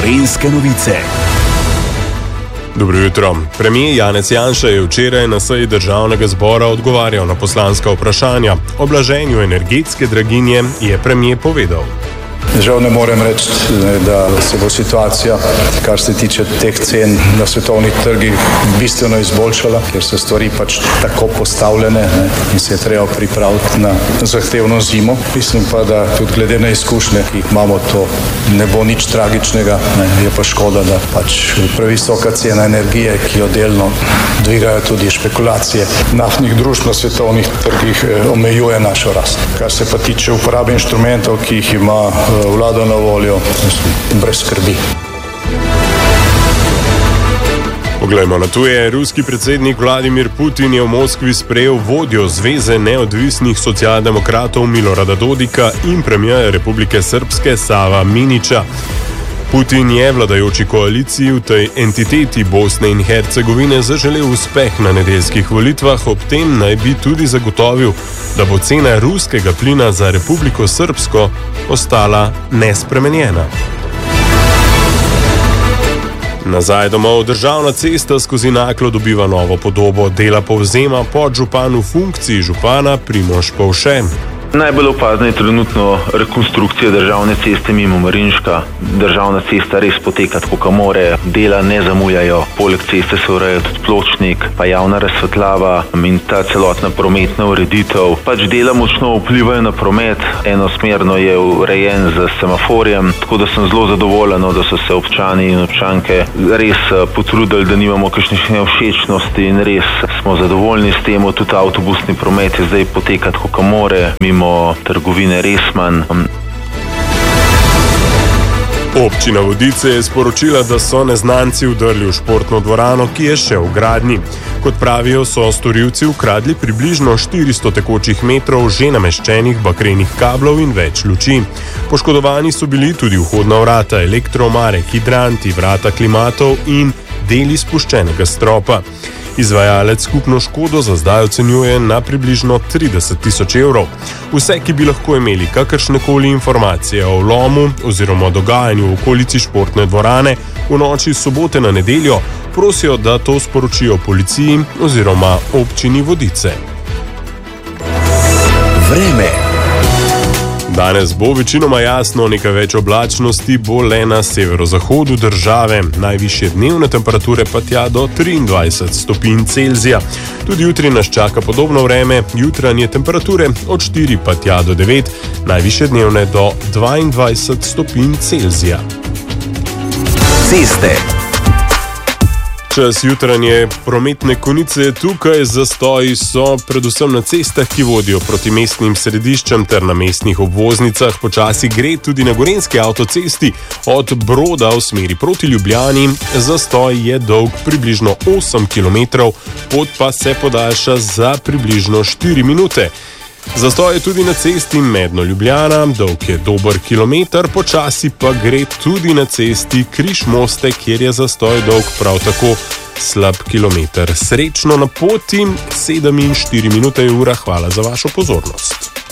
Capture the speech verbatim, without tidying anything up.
Gorenjske novice. Dobro jutro. Premijer Janez Janša je včeraj na seji državnega zbora odgovarjal na poslanska vprašanja. O blaženju energetske draginje je premijer povedal. Žal ne morem reči, da se bo situacija, kar se tiče teh cen na svetovnih trgih, bistveno izboljšala, ker so stvari pač tako postavljene, ne, in se je treba pripraviti na zahtevno zimo. Mislim pa, da tudi glede na izkušnje, ki jih imamo, to ne bo nič tragičnega. Ne, je pa škoda, da pač previsoka cena energije, ki jo delno dvigajo tudi špekulacije naftnih družb na svetovnih trgih, omejuje našo rast. Kar se pa tiče uporabe inštrumentov, ki jih ima vlada na voljo, brez skrbi. Poglejmo na tuje. Ruski predsednik Vladimir Putin je v Moskvi sprejel vodjo Zveze neodvisnih socialdemokratov Milorada Dodika in premijerja Republike Srpske Sava Minića. Putin je vladajoči koaliciji v tej entiteti Bosne in Hercegovine zaželel uspeh na nedeljskih volitvah, ob tem naj bi tudi zagotovil, da bo cena ruskega plina za Republiko Srpsko ostala nespremenjena. Nazaj domov. Državna cesta skozi Naklo dobiva novo podobo. Dela povzema podžupan v funkciji župana Primož Povše. Najbolj opazna je trenutno rekonstrukcija državne ceste mimo Marinška. Državna cesta res poteka tako, kot more, dela ne zamujajo. Poleg ceste se ureja tudi pločnik, pa javna razsvetljava in ta celotna prometna ureditev. Pač dela močno vplivajo na promet, enosmerno je urejen z semaforjem, tako da sem zelo zadovoljen, da so se občani in občanke res potrudili, da nimamo kakšnih nevšečnosti in res smo zadovoljni s tem. Tudi avtobusni promet je zdaj poteka tako, kot more, mimo trgovine Resman. Občina Vodice je sporočila, da so neznanci vdrli v športno dvorano, ki je še v gradnji. Kot pravijo, so storilci ukradli približno štiristo tekočih metrov že nameščenih bakrenih kablov in več luči. Poškodovani so bili tudi vhodna vrata, elektroomare, hidranti, vrata klimatov in deli spuščenega stropa. Izvajalec skupno škodo za zdaj ocenjuje na približno trideset tisoč evrov. Vse, ki bi lahko imeli kakršnekoli informacije o vlomu oziroma dogajanju v okolici športne dvorane v noči sobote na nedeljo, prosijo, da to sporočijo policiji oziroma občini Vodice. Vreme. Danes bo večinoma jasno, nekaj več oblačnosti bo le na severozahodu države. Najvišje dnevne temperature pa tja do triindvajset stopinj Celzija. Tudi jutri nas čaka podobno vreme, jutranje temperature od štiri pa tja do devet, najvišje dnevne do dvaindvajset stopinj Celzija. Ceste. Čas jutranje prometne konice tukaj. Zastoji so predvsem na cestah, ki vodijo proti mestnim središčem ter na mestnih obvoznicah. Počasi gre tudi na gorenjski avtocesti od Broda v smeri proti Ljubljani. Zastoj je dolg približno osem kilometrov, pot pa se podaljša za približno štiri minute. Zastoj je tudi na cesti Medno-Ljubljana, dolg je dober kilometer, počasi pa gre tudi na cesti Križ-Moste, kjer je zastoj dolg prav tako slab kilometer. Srečno na poti, sedem in štiri minute je ura, hvala za vašo pozornost.